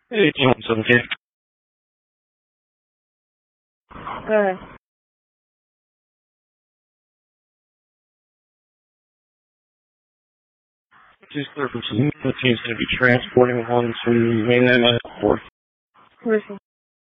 Hey, 17. Go ahead. Just clear from 17 is going to be transporting one to mainland airport. Listen.